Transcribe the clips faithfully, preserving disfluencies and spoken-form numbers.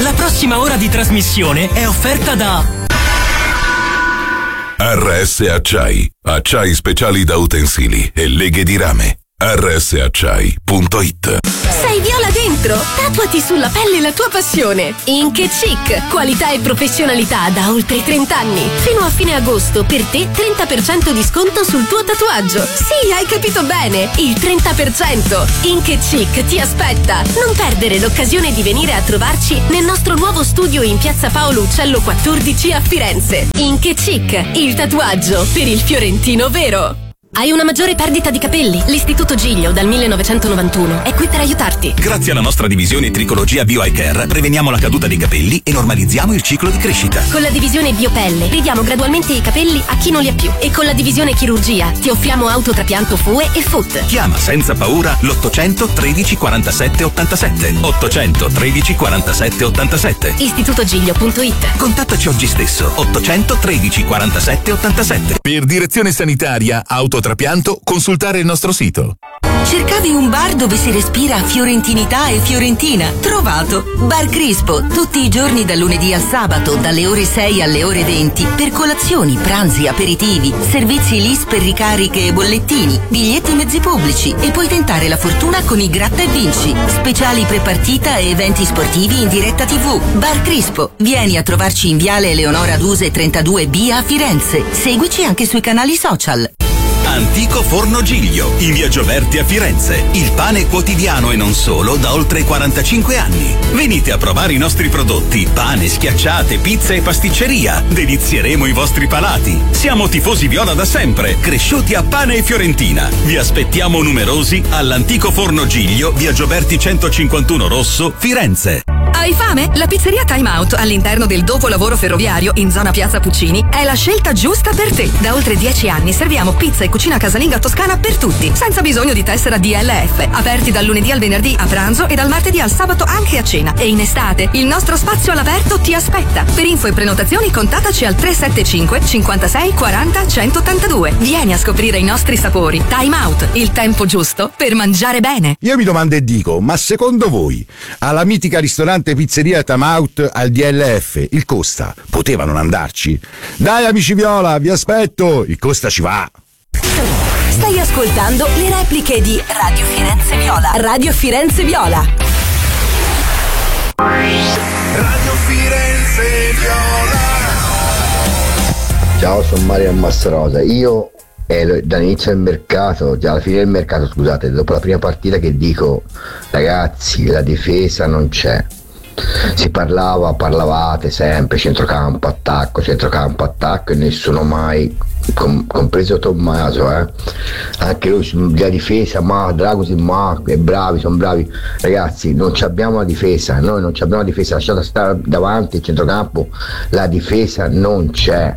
La prossima ora di trasmissione è offerta da R S Acciai, acciai speciali da utensili e leghe di rame. R S acciai punto it. Sei viola dentro? Tatuati sulla pelle la tua passione. Ink e Chic, qualità e professionalità da oltre trenta anni. Fino a fine agosto per te trenta per cento di sconto sul tuo tatuaggio. Sì, hai capito bene, il trenta per cento. Ink e Chic ti aspetta. Non perdere l'occasione di venire a trovarci nel nostro nuovo studio in Piazza Paolo Uccello quattordici a Firenze. Ink e Chic, il tatuaggio per il fiorentino vero. Hai una maggiore perdita di capelli? L'Istituto Giglio dal millenovecentonovantuno è qui per aiutarti. Grazie alla nostra divisione Tricologia Bio Eye Care preveniamo la caduta dei capelli e normalizziamo il ciclo di crescita. Con la divisione Biopelle ridiamo gradualmente i capelli a chi non li ha più. E con la divisione Chirurgia ti offriamo autotrapianto F U E e F U T. Chiama senza paura l'ottocento tredici quarantasette ottantasette. ottocento tredici quarantasette ottantasette. Istitutogiglio punto it. Contattaci oggi stesso. ottocento tredici quarantasette ottantasette. Per direzione sanitaria autotrapianto consultare il nostro sito. Cercavi un bar dove si respira fiorentinità e fiorentina? Trovato! Bar Crispo, tutti i giorni dal lunedì al sabato, dalle ore sei alle ore venti, per colazioni, pranzi, aperitivi, servizi L I S per ricariche e bollettini, biglietti mezzi pubblici e puoi tentare la fortuna con i Gratta e Vinci, speciali prepartita e eventi sportivi in diretta tivù. Bar Crispo, vieni a trovarci in Viale Eleonora Duse trentadue B a Firenze. Seguici anche sui canali social. Antico Forno Giglio, in via Gioberti a Firenze. Il pane quotidiano e non solo da oltre quarantacinque anni. Venite a provare i nostri prodotti: pane, schiacciate, pizza e pasticceria. Delizieremo i vostri palati. Siamo tifosi viola da sempre, cresciuti a pane e fiorentina. Vi aspettiamo numerosi all'Antico Forno Giglio, via Gioberti centocinquantuno Rosso, Firenze. Hai fame? La pizzeria Time Out all'interno del dopolavoro ferroviario in zona Piazza Puccini è la scelta giusta per te. Da oltre dieci anni serviamo pizza e cucina casalinga toscana per tutti, senza bisogno di tessera D L F. Aperti dal lunedì al venerdì a pranzo e dal martedì al sabato anche a cena. E in estate il nostro spazio all'aperto ti aspetta. Per info e prenotazioni contattaci al tre sette cinque cinquantasei quaranta centottantadue. Vieni a scoprire i nostri sapori. Time Out, il tempo giusto per mangiare bene. Io mi domando e dico, ma secondo voi alla mitica ristorante pizzeria Time Out al D L F il Costa poteva non andarci? Dai amici viola, vi aspetto, il Costa ci va. Stai ascoltando le repliche di Radio Firenze Viola. Radio Firenze Viola. Radio Firenze Viola. Ciao, sono Mario Massarosa. Io ero dall'inizio del mercato, già alla fine del mercato, scusate, dopo la prima partita che dico, ragazzi, la difesa non c'è. Si parlava, parlavate sempre centrocampo, attacco, centrocampo, attacco e nessuno mai, com- compreso Tommaso, eh. Anche lui sulla difesa, ma Dragosi, ma è bravi, sono bravi. Ragazzi, non abbiamo la difesa, noi non abbiamo la difesa, lasciate stare davanti il centrocampo, la difesa non c'è.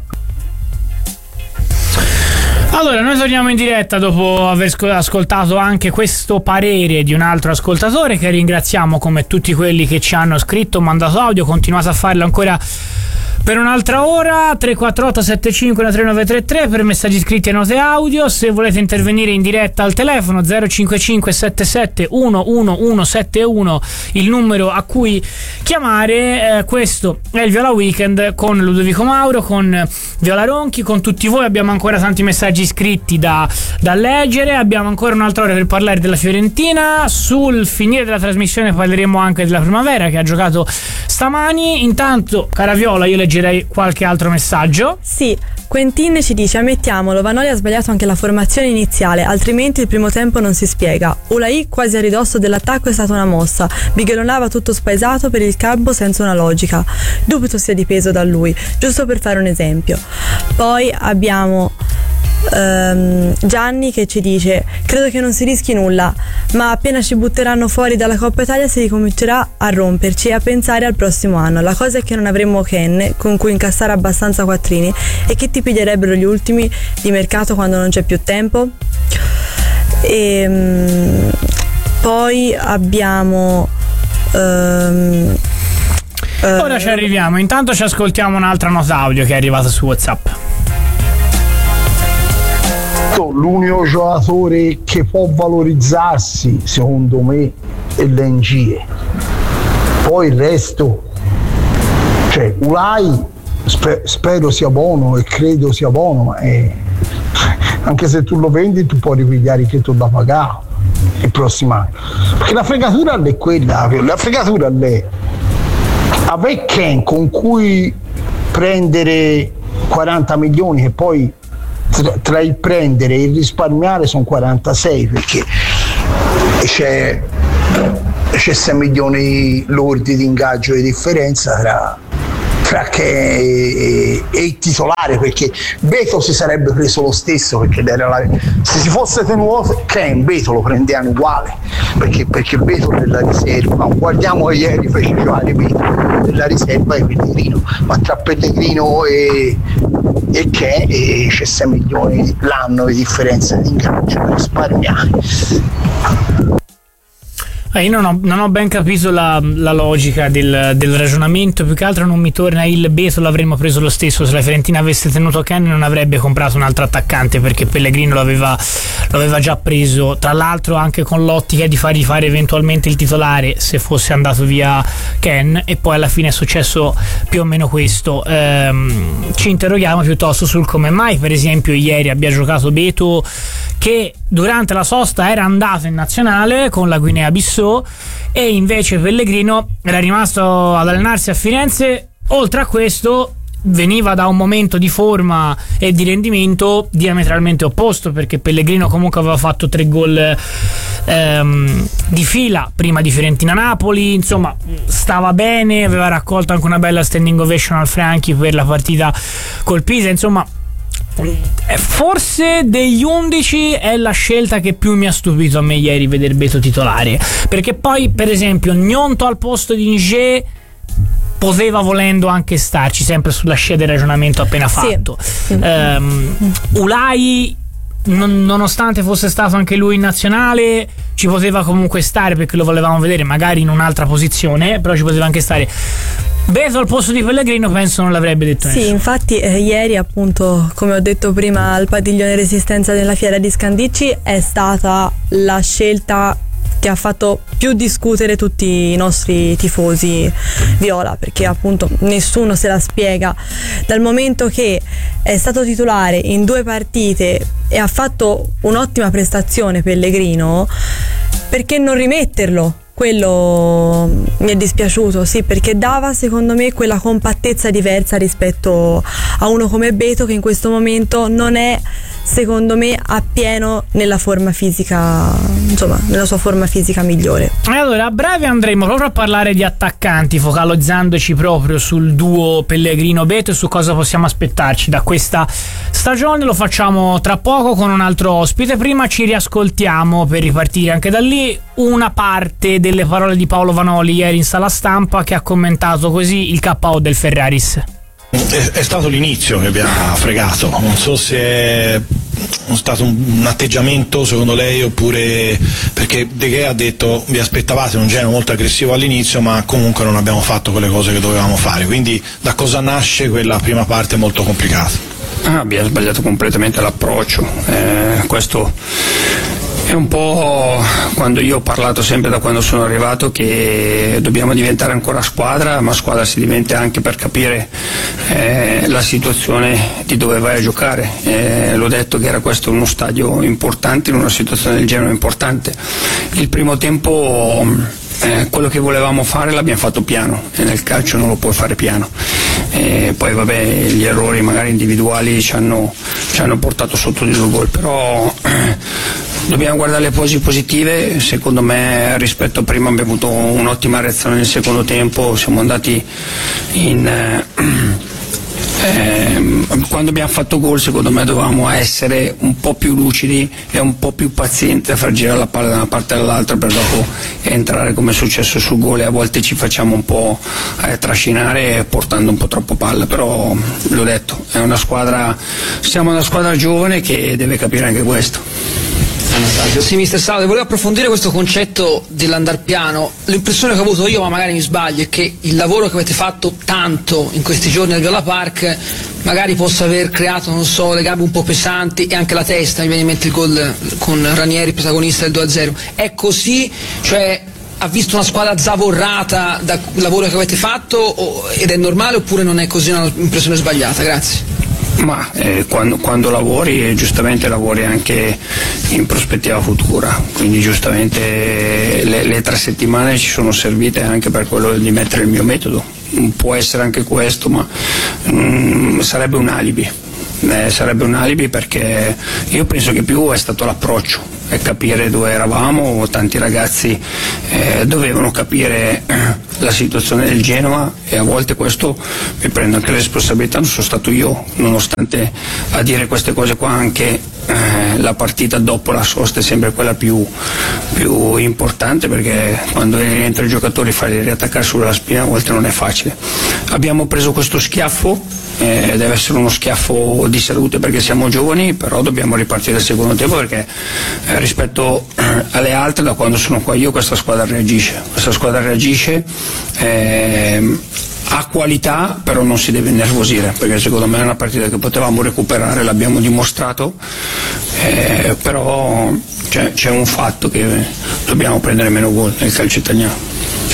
Allora, noi torniamo in diretta dopo aver ascoltato anche questo parere di un altro ascoltatore, che ringraziamo come tutti quelli che ci hanno scritto, mandato audio. Continuate a farlo ancora per un'altra ora. Tre quattro otto sette cinque tre nove tre tre per messaggi scritti e note audio. Se volete intervenire in diretta al telefono zero cinque cinque sette sette uno uno uno sette uno, il numero a cui chiamare. Eh, questo è il Viola Weekend con Ludovico Mauro, con Viola Ronchi, con tutti voi. Abbiamo ancora tanti messaggi scritti da, da leggere. Abbiamo ancora un'altra ora per parlare della Fiorentina. Sul finire della trasmissione parleremo anche della Primavera, che ha giocato stamani. Intanto, cara Viola, io leggerei qualche altro messaggio. Sì, Quentin ci dice: ammettiamolo, Vanoli ha sbagliato anche la formazione iniziale, altrimenti il primo tempo non si spiega. Ulai quasi a ridosso dell'attacco è stata una mossa, Bigelonava tutto spaesato per il campo senza una logica. Dubito sia dipeso da lui, giusto per fare un esempio. Poi abbiamo Um, Gianni che ci dice: credo che non si rischi nulla, ma appena ci butteranno fuori dalla Coppa Italia si ricomincerà a romperci e a pensare al prossimo anno. La cosa è che non avremo Ken con cui incassare abbastanza quattrini, e che ti piglierebbero gli ultimi di mercato quando non c'è più tempo. E um, poi abbiamo um, ora uh, ci arriviamo. Intanto ci ascoltiamo un'altra nota audio che è arrivata su WhatsApp. L'unico giocatore che può valorizzarsi secondo me è l'N G E, poi il resto Cioè, Ulai sper- spero sia buono e credo sia buono, e anche se tu lo vendi tu puoi ripigliare che tu da pagare il prossimo anno, perché la fregatura è quella, la fregatura è avere Ken con cui prendere quaranta milioni e poi tra, tra il prendere e il risparmiare sono quarantasei, perché c'è, c'è sei milioni lordi di ingaggio di differenza tra tra che e, e il titolare, perché Beto si sarebbe preso lo stesso, perché era la, se si fosse tenuto Ken, Beto lo prendevano uguale, perché, perché Beto nella riserva, guardiamo ieri fece giocare Beto nella riserva e Pellegrino, ma tra Pellegrino e, e Ken e c'è sei milioni l'anno di differenza di ingaggio per risparmiare. Eh, io non ho, non ho ben capito la, la logica del, del ragionamento, più che altro non mi torna il Beto l'avremmo preso lo stesso, se la Fiorentina avesse tenuto Ken non avrebbe comprato un altro attaccante, perché Pellegrino l'aveva, l'aveva già preso, tra l'altro anche con l'ottica di fargli fare eventualmente il titolare se fosse andato via Ken, e poi alla fine è successo più o meno questo. Ehm, ci interroghiamo piuttosto sul come mai per esempio ieri abbia giocato Beto, che durante la sosta era andato in nazionale con la Guinea-Bissau e invece Pellegrino era rimasto ad allenarsi a Firenze. Oltre a questo veniva da un momento di forma e di rendimento diametralmente opposto, perché Pellegrino comunque aveva fatto tre gol ehm, di fila prima di Fiorentina-Napoli, insomma stava bene, aveva raccolto anche una bella standing ovation al Franchi per la partita col Pisa, insomma forse degli undici è la scelta che più mi ha stupito a me ieri vedere Beto titolare, perché poi per esempio Gnonto al posto di Niger poteva volendo anche starci, sempre sulla scia del ragionamento appena fatto. Sì. um, Ulai non, nonostante fosse stato anche lui in nazionale ci poteva comunque stare, perché lo volevamo vedere magari in un'altra posizione, però ci poteva anche stare. Beto al posto di Pellegrino penso non l'avrebbe detto nessuno. Sì, infatti eh, ieri appunto, come ho detto prima, al padiglione Resistenza della Fiera di Scandicci è stata la scelta che ha fatto più discutere tutti i nostri tifosi viola, perché appunto nessuno se la spiega, dal momento che è stato titolare in due partite e ha fatto un'ottima prestazione Pellegrino, perché non rimetterlo? Quello mi è dispiaciuto, sì, perché dava secondo me quella compattezza diversa rispetto a uno come Beto, che in questo momento non è secondo me appieno nella forma fisica, insomma nella sua forma fisica migliore. E allora a breve andremo proprio a parlare di attaccanti, focalizzandoci proprio sul duo Pellegrino-Beto e su cosa possiamo aspettarci da questa stagione. Lo facciamo tra poco con un altro ospite. Prima ci riascoltiamo, per ripartire anche da lì, una parte delle parole di Paolo Vanoli ieri in sala stampa, che ha commentato così il K O del Ferraris. È, è stato l'inizio che vi ha fregato, non so se è stato un, un atteggiamento secondo lei, oppure perché De Gea ha detto vi aspettavate un genere molto aggressivo all'inizio, ma comunque non abbiamo fatto quelle cose che dovevamo fare, quindi da cosa nasce quella prima parte molto complicata? Ah, abbiamo sbagliato completamente l'approccio, eh, questo è un po' quando io ho parlato sempre da quando sono arrivato che dobbiamo diventare ancora squadra, ma squadra si diventa anche per capire eh, la situazione di dove vai a giocare. Eh, l'ho detto che era questo uno stadio importante, in una situazione del genere importante. Il primo tempo eh, quello che volevamo fare l'abbiamo fatto piano, e nel calcio non lo puoi fare piano. E poi vabbè, gli errori magari individuali ci hanno, ci hanno portato sotto di due gol, però eh, dobbiamo guardare le cose positive. Secondo me rispetto a prima abbiamo avuto un'ottima reazione nel secondo tempo, siamo andati in eh, eh, quando abbiamo fatto gol secondo me dovevamo essere un po' più lucidi e un po' più pazienti a far girare la palla da una parte all'altra per dopo entrare come è successo sul gol, e a volte ci facciamo un po' eh, trascinare portando un po' troppo palla, però l'ho detto, è una squadra, siamo una squadra giovane che deve capire anche questo. Sì, mister Salve, volevo approfondire questo concetto dell'andar piano. L'impressione che ho avuto io, ma magari mi sbaglio, è che il lavoro che avete fatto tanto in questi giorni al Viola Park magari possa aver creato, non so, le gambe un po' pesanti e anche la testa. Mi viene in mente il gol con Ranieri, protagonista del due a zero. È così? Cioè ha visto una squadra zavorrata dal lavoro che avete fatto o, ed è normale oppure non è così un'impressione sbagliata? Grazie. Ma eh, quando, quando lavori, giustamente lavori anche in prospettiva futura, quindi giustamente le, le tre settimane ci sono servite anche per quello di mettere il mio metodo. Può essere anche questo, ma mm, sarebbe un alibi. Eh, sarebbe un alibi perché io penso che più è stato l'approccio e capire dove eravamo. Tanti ragazzi eh, dovevano capire eh, la situazione del Genoa e a volte questo mi prendo anche le responsabilità, non sono stato io, nonostante a dire queste cose qua anche eh, la partita dopo la sosta è sempre quella più, più importante, perché quando entra i giocatori farli riattaccare sulla spina a volte non è facile. Abbiamo preso questo schiaffo, Eh, deve essere uno schiaffo di salute perché siamo giovani, però dobbiamo ripartire al secondo tempo perché eh, rispetto eh, alle altre, da quando sono qua io, questa squadra reagisce, questa squadra reagisce eh, ha qualità, però non si deve innervosire, perché secondo me è una partita che potevamo recuperare, l'abbiamo dimostrato, eh, però c'è, c'è un fatto che dobbiamo prendere meno gol nel calcio italiano.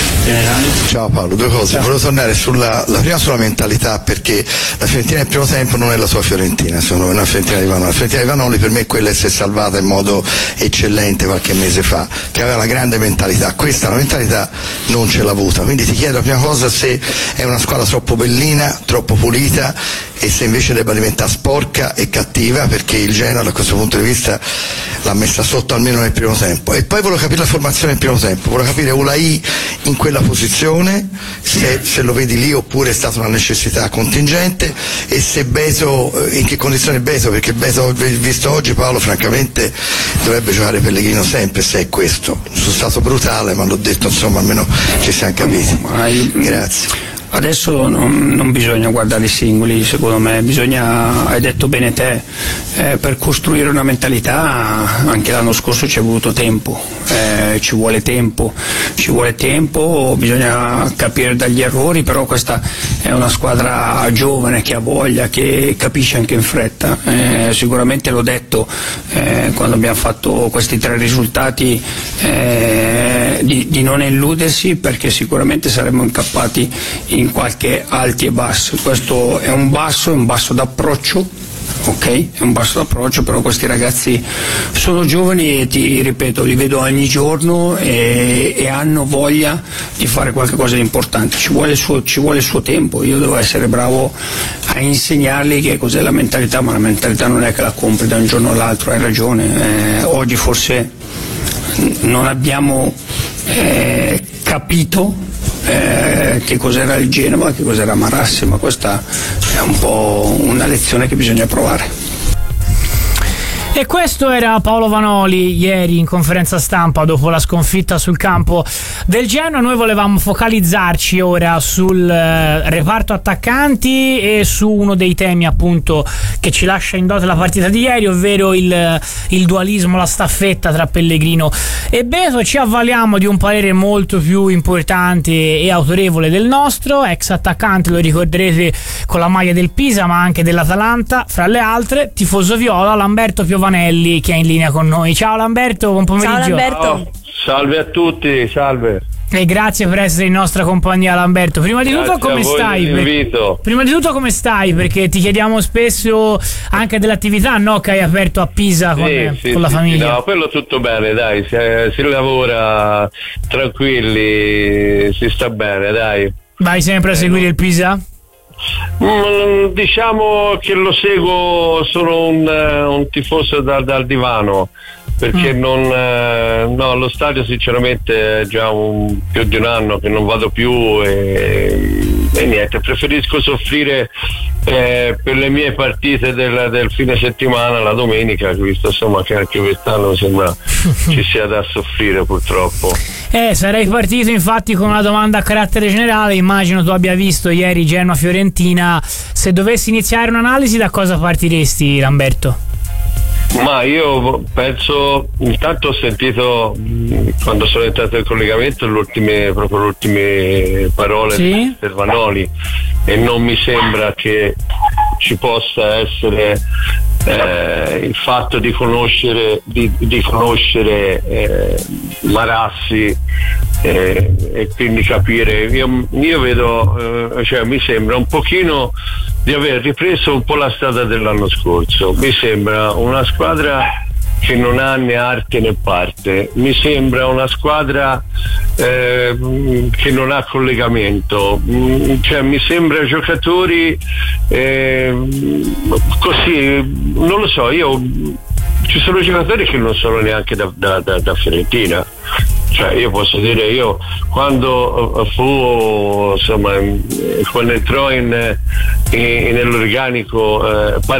Ciao Paolo, due cose. Ciao. Volevo tornare sulla la prima sulla mentalità, perché la Fiorentina nel primo tempo non è la sua Fiorentina, sono una Fiorentina di Vanoli. La Fiorentina di Vanoli per me quella si è salvata in modo eccellente qualche mese fa, che aveva una grande mentalità. Questa la mentalità non ce l'ha avuta, quindi ti chiedo la prima cosa se è una squadra troppo bellina, troppo pulita, e se invece debba diventare sporca e cattiva, perché il Genoa da questo punto di vista l'ha messa sotto almeno nel primo tempo. E poi volevo capire la formazione nel primo tempo, volevo capire Ulai in quella posizione, se, se lo vedi lì oppure è stata una necessità contingente, e se Beto, in che condizione Beto, perché Beto visto oggi, Paolo, francamente dovrebbe giocare Pellegrino sempre, se è questo. Sono stato brutale, ma l'ho detto, insomma, almeno ci siamo capiti. Grazie. Adesso non, non bisogna guardare i singoli, secondo me bisogna, hai detto bene te, eh, per costruire una mentalità anche l'anno scorso ci è voluto tempo, eh, ci vuole tempo, ci vuole tempo, bisogna capire dagli errori, però questa è una squadra giovane che ha voglia, che capisce anche in fretta, eh, sicuramente l'ho detto eh, quando abbiamo fatto questi tre risultati, eh, di, di non illudersi, perché sicuramente saremmo incappati in qualche alti e bassi. Questo è un basso, è un basso d'approccio, ok? È un basso d'approccio, però questi ragazzi sono giovani e ti ripeto, li vedo ogni giorno e, e hanno voglia di fare qualcosa di importante. Ci vuole il suo, ci vuole il suo tempo. Io devo essere bravo a insegnargli che cos'è la mentalità, ma la mentalità non è che la compri da un giorno all'altro, hai ragione. Eh, oggi forse non abbiamo eh, capito Eh, che cos'era il Genova, che cos'era Marassi, ma questa è un po' una lezione che bisogna provare. E questo era Paolo Vanoli ieri in conferenza stampa dopo la sconfitta sul campo del Genoa. Noi volevamo focalizzarci ora sul eh, reparto attaccanti e su uno dei temi appunto che ci lascia in dote la partita di ieri, ovvero il, il dualismo, la staffetta tra Pellegrino e Beto. Ci avvaliamo di un parere molto più importante e autorevole del nostro ex attaccante, lo ricorderete con la maglia del Pisa ma anche dell'Atalanta, fra le altre, tifoso viola, Lamberto Piovanelli, che è in linea con noi. Ciao Lamberto, buon pomeriggio. Ciao Lamberto. Ciao. Salve a tutti, salve. E grazie per essere in nostra compagnia, Lamberto. Prima di grazie tutto come stai? Per... Prima di tutto come stai? Perché ti chiediamo spesso anche dell'attività, no, che hai aperto a Pisa con, sì, sì, con la sì, famiglia. No, quello tutto bene, dai, si, si lavora tranquilli, si sta bene, dai. Vai sempre a seguire il Pisa? Mm, diciamo che lo seguo, sono un, un tifoso da, dal divano, perché mm. non eh, no, allo stadio sinceramente è già un, più di un anno che non vado più e, e niente, preferisco soffrire eh, per le mie partite del, del fine settimana, la domenica, visto insomma che anche quest'anno mi sembra ci sia da soffrire purtroppo. Eh, sarei partito infatti con una domanda a carattere generale. Immagino tu abbia visto ieri Genoa-Fiorentina. Se dovessi iniziare un'analisi, da cosa partiresti, Lamberto? Ma io penso, intanto ho sentito quando sono entrato in collegamento le ultime, proprio le ultime parole sì? per Vanoli, e non mi sembra che ci possa essere eh, il fatto di conoscere di, di conoscere eh, Marassi eh, e quindi capire. Io, io vedo, eh, cioè mi sembra un pochino di aver ripreso un po' la strada dell'anno scorso. Mi sembra una squadra che non ha né arte né parte, mi sembra una squadra eh, che non ha collegamento, cioè mi sembra giocatori eh, così, non lo so, io ci sono giocatori che non sono neanche da, da, da, da Fiorentina. Cioè io posso dire, io quando fu insomma quando entrò in, in, nell'organico eh,